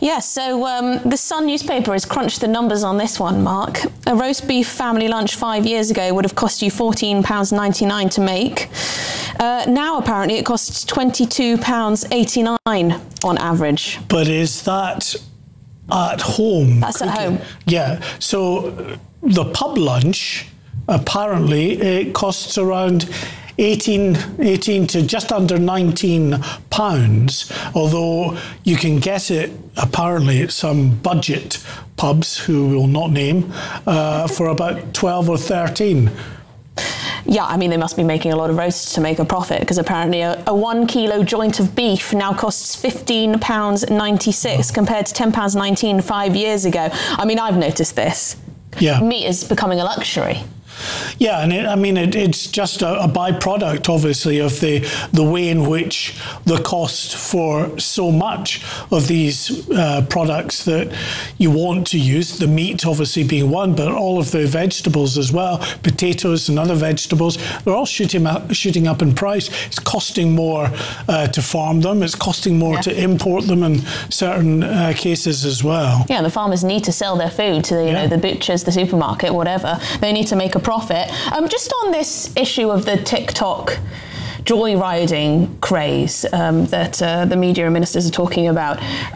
Yes, so the Sun newspaper has crunched the numbers on this one, Mark. A roast beef family lunch 5 years ago would have cost you £14.99 to make. Now, apparently, it costs £22.89 on average. But is that at home? That's at home. Yeah. So the pub lunch, apparently, it costs around 18 to just under £19, although you can get it apparently at some budget pubs, who we'll not name, for about 12 or 13. Yeah, I mean, they must be making a lot of roasts to make a profit, because apparently a 1 kilo joint of beef now costs £15.96 compared to £10.19 5 years ago. I mean, I've noticed this. Yeah. Meat is becoming a luxury. Yeah, and it's just a byproduct, obviously, of the way in which the cost for so much of these products that you want to use, the meat obviously being one, but all of the vegetables as well, potatoes and other vegetables, they're all shooting up in price. It's costing more to farm them. It's costing more to import them in certain cases as well. Yeah, the farmers need to sell their food to the butchers, the supermarket, whatever. They need to make a profit. Just on this issue of the TikTok joyriding craze that the media and ministers are talking about.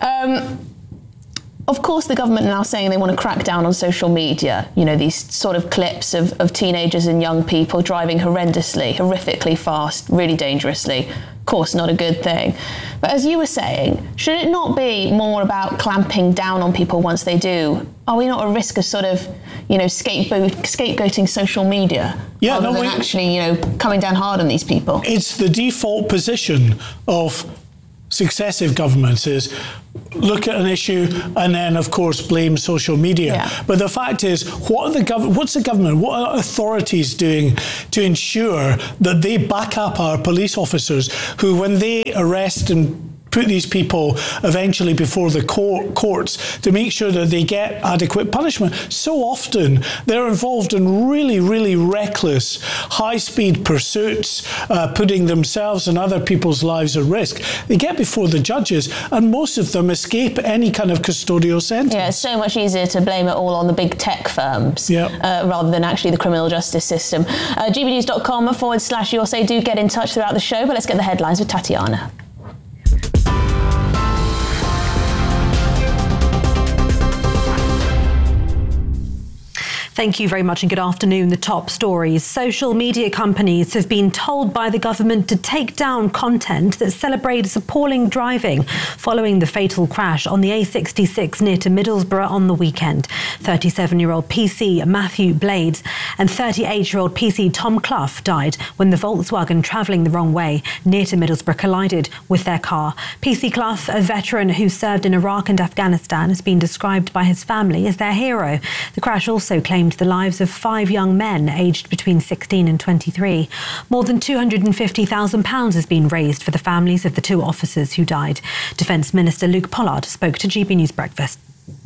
Of course, the government are now saying they want to crack down on social media. You know, these sort of clips of teenagers and young people driving horrifically fast, really dangerously. Of course, not a good thing. But as you were saying, should it not be more about clamping down on people once they do? Are we not at risk of sort of, scapegoating social media rather than actually, coming down hard on these people? It's the default position of successive governments is look at an issue and then, of course, blame social media. Yeah. But the fact is, what's the government, what are authorities doing to ensure that they back up our police officers who, when they arrest and put these people eventually before the courts to make sure that they get adequate punishment. So often they're involved in really, really reckless, high-speed pursuits, putting themselves and other people's lives at risk. They get before the judges, and most of them escape any kind of custodial sentence. Yeah, it's so much easier to blame it all on the big tech firms rather than actually the criminal justice system. gbnews.com/Your Say. Do get in touch throughout the show, but let's get the headlines with Tatiana. Thank you very much and good afternoon. The top stories. Social media companies have been told by the government to take down content that celebrates appalling driving following the fatal crash on the A66 near to Middlesbrough on the weekend. 37-year-old PC Matthew Blades and 38-year-old PC Tom Clough died when the Volkswagen travelling the wrong way near to Middlesbrough collided with their car. PC Clough, a veteran who served in Iraq and Afghanistan, has been described by his family as their hero. The crash also claimed the lives of 5 young men aged between 16 and 23. More than £250,000 has been raised for the families of the 2 officers who died. Defence Minister Luke Pollard spoke to GB News Breakfast.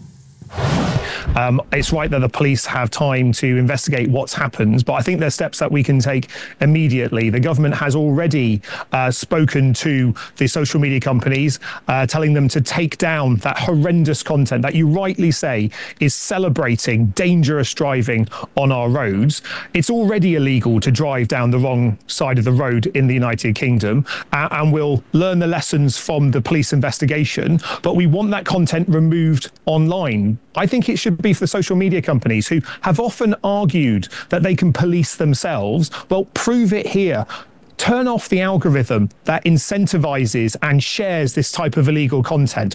It's right that the police have time to investigate what's happened, but I think there's steps that we can take immediately. The government has already spoken to the social media companies, telling them to take down that horrendous content that you rightly say is celebrating dangerous driving on our roads. It's already illegal to drive down the wrong side of the road in the United Kingdom, and we'll learn the lessons from the police investigation, but we want that content removed online. I think it should be for the social media companies who have often argued that they can police themselves. Well, prove it here. Turn off the algorithm that incentivizes and shares this type of illegal content.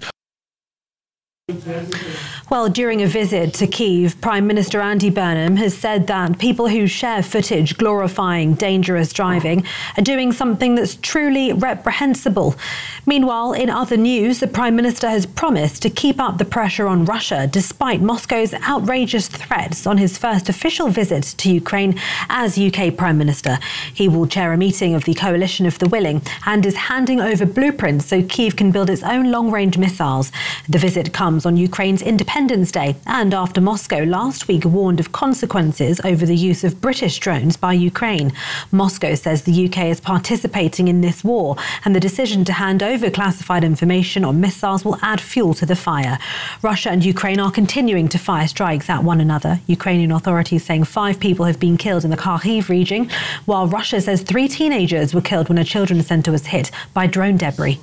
Well, during a visit to Kyiv, Prime Minister Andy Burnham has said that people who share footage glorifying dangerous driving are doing something that's truly reprehensible. Meanwhile, in other news, the Prime Minister has promised to keep up the pressure on Russia despite Moscow's outrageous threats on his first official visit to Ukraine as UK Prime Minister. He will chair a meeting of the Coalition of the Willing and is handing over blueprints so Kyiv can build its own long-range missiles. The visit comes on Ukraine's independence Independence Day and after Moscow last week warned of consequences over the use of British drones by Ukraine. Moscow says the UK is participating in this war, and the decision to hand over classified information on missiles will add fuel to the fire. Russia and Ukraine are continuing to fire strikes at one another. Ukrainian authorities saying 5 people have been killed in the Kharkiv region, while Russia says 3 teenagers were killed when a children's centre was hit by drone debris.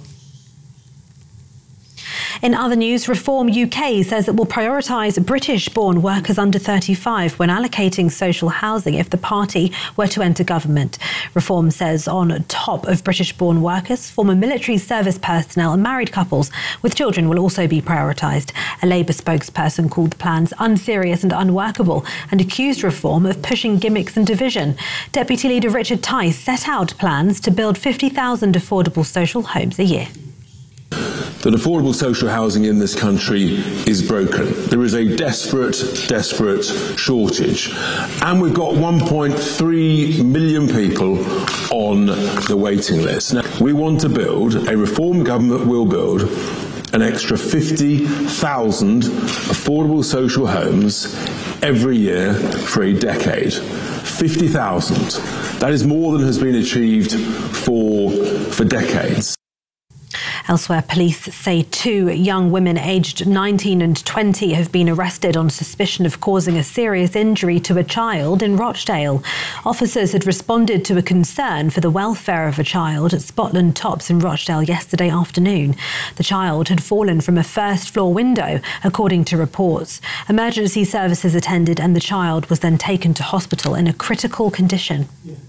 In other news, Reform UK says it will prioritise British-born workers under 35 when allocating social housing if the party were to enter government. Reform says on top of British-born workers, former military service personnel and married couples with children will also be prioritised. A Labour spokesperson called the plans unserious and unworkable and accused Reform of pushing gimmicks and division. Deputy Leader Richard Tice set out plans to build 50,000 affordable social homes a year. That affordable social housing in this country is broken. There is a desperate shortage. And we've got 1.3 million people on the waiting list. Now, we want to build, a Reform government will build, an extra 50,000 affordable social homes every year for a decade. 50,000. That is more than has been achieved for decades. Elsewhere, police say 2 young women aged 19 and 20 have been arrested on suspicion of causing a serious injury to a child in Rochdale. Officers had responded to a concern for the welfare of a child at Spotland Tops in Rochdale yesterday afternoon. The child had fallen from a first-floor window, according to reports. Emergency services attended and the child was then taken to hospital in a critical condition.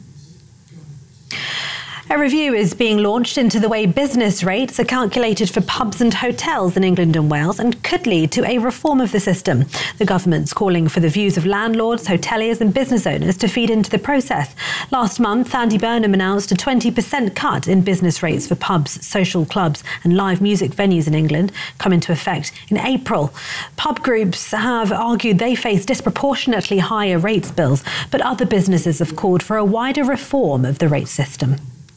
A review is being launched into the way business rates are calculated for pubs and hotels in England and Wales and could lead to a reform of the system. The government's calling for the views of landlords, hoteliers and business owners to feed into the process. Last month, Andy Burnham announced a 20% cut in business rates for pubs, social clubs and live music venues in England, come into effect in April. Pub groups have argued they face disproportionately higher rates bills, but other businesses have called for a wider reform of the rate system.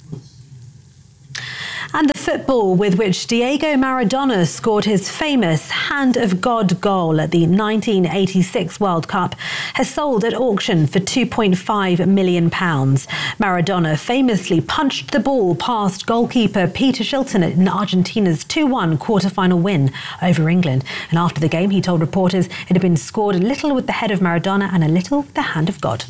And the football with which Diego Maradona scored his famous Hand of God goal at the 1986 World Cup has sold at auction for £2.5 million. Maradona famously punched the ball past goalkeeper Peter Shilton in Argentina's 2-1 quarter-final win over England. And after the game, he told reporters it had been scored a little with the head of Maradona and a little with the hand of God.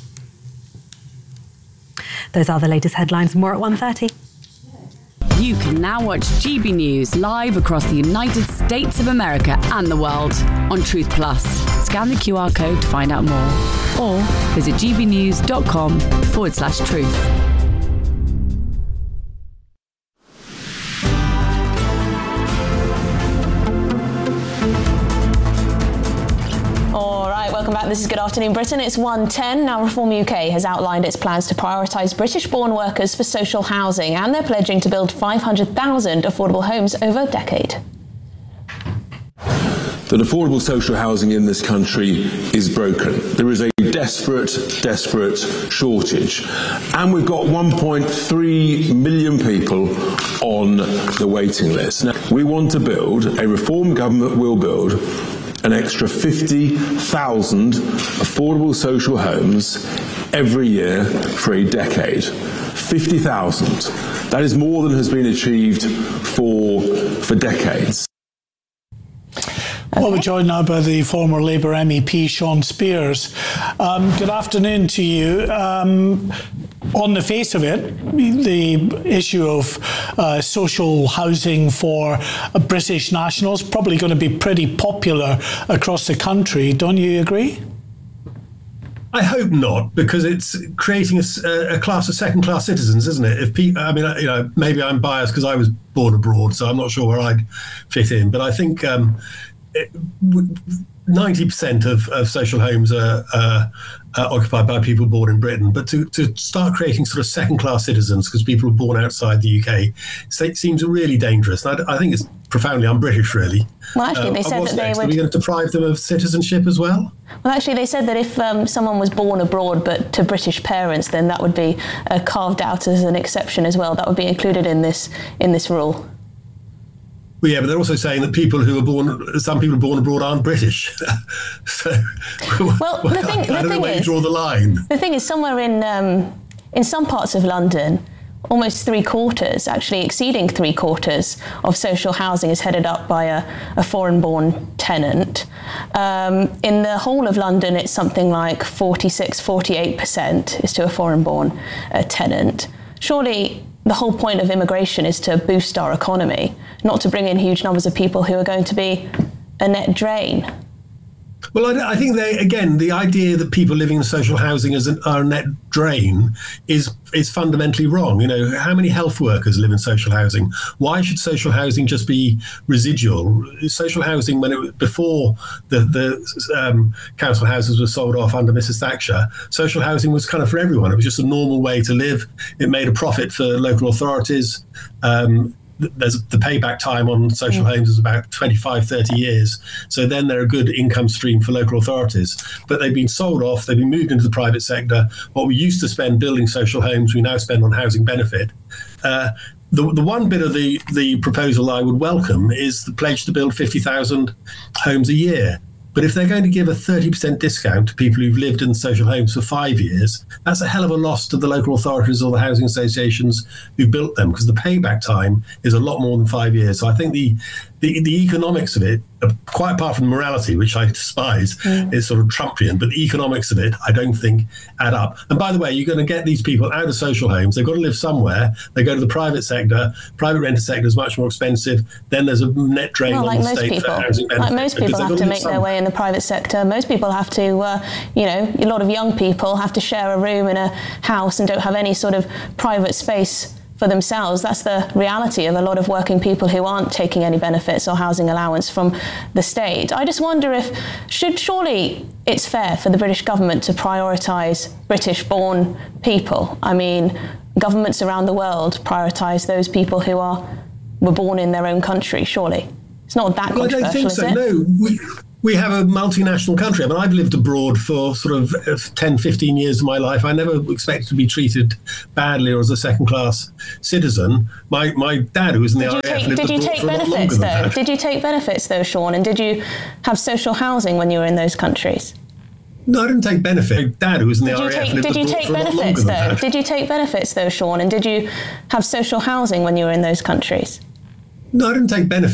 Those are the latest headlines. More at 1:30. You can now watch GB News live across the United States of America and the world on Truth Plus. Scan the QR code to find out more or visit gbnews.com/truth. Welcome back. This is Good Afternoon Britain. It's 1:10. Now, Reform UK has outlined its plans to prioritise British-born workers for social housing, and they're pledging to build 500,000 affordable homes over a decade. That affordable social housing in this country is broken. There is a desperate shortage. And we've got 1.3 million people on the waiting list. Now, we want to build, a Reform government will build, an extra 50,000 affordable social homes every year for a decade. 50,000. That is more than has been achieved for decades. Well, we're joined now by the former Labour MEP, Sean Spears. Good afternoon to you. On the face of it, the issue of social housing for British nationals probably going to be pretty popular across the country. Don't you agree? I hope not, because it's creating a class of second-class citizens, isn't it? If maybe I'm biased because I was born abroad, so I'm not sure where I'd fit in. But I think 90% of social homes are occupied by people born in Britain. But to start creating sort of second-class citizens because people are born outside the UK seems really dangerous. And I think it's profoundly un-British, really. Well, actually, they said that they would... Are we going to deprive them of citizenship as well? Well, actually, they said that if someone was born abroad but to British parents, then that would be carved out as an exception as well. That would be included in this rule. Well, yeah, but they're also saying that some people born abroad aren't British. So, well, the thing I don't know where you draw the line. The thing is, somewhere in some parts of London, almost 3/4, actually exceeding 3/4 of social housing is headed up by a foreign-born tenant. In the whole of London, it's something like 46-48% is to a foreign-born tenant. Surely the whole point of immigration is to boost our economy, not to bring in huge numbers of people who are going to be a net drain. Well, I think the idea that people living in social housing are a net drain is fundamentally wrong. You know, how many health workers live in social housing? Why should social housing just be residual? Social housing, before the council houses were sold off under Mrs. Thatcher, social housing was kind of for everyone. It was just a normal way to live. It made a profit for local authorities. The payback time on social homes is about 25-30 years. So then they're a good income stream for local authorities. But they've been sold off. They've been moved into the private sector. What we used to spend building social homes, we now spend on housing benefit. The one bit of the proposal I would welcome is the pledge to build 50,000 homes a year. But if they're going to give a 30% discount to people who've lived in social homes for 5 years, that's a hell of a loss to the local authorities or the housing associations who built them, because the payback time is a lot more than 5 years. So I think the economics of it, quite apart from morality, which I despise, is sort of Trumpian, but the economics of it, I don't think add up. And by the way, you're going to get these people out of social homes. They've got to live somewhere. They go to the private sector. Private rented sector is much more expensive. Then there's a net drain on the state for housing benefit. Like most people have to make their way in the private sector. Most people have to, a lot of young people have to share a room in a house and don't have any sort of private space for themselves. That's the reality of a lot of working people who aren't taking any benefits or housing allowance from the state. I just wonder surely it's fair for the British government to prioritise British-born people. I mean, governments around the world prioritise those people who were born in their own country, surely. It's not that controversial, I don't think so, is it? No. We have a multinational country. I mean, I've lived abroad for sort of 10, 15 years of my life. I never expected to be treated badly or as a second-class citizen. My dad, who was in the RAF, lived abroad for a lot longer than that. Did you take benefits, though, Sean? And did you have social housing when you were in those countries? No, I didn't take benefit. My dad, who was in the RAF, lived abroad for a lot longer than that. Did you take benefits, though, Sean? And did you have social housing when you were in those countries? No, I didn't take benefit.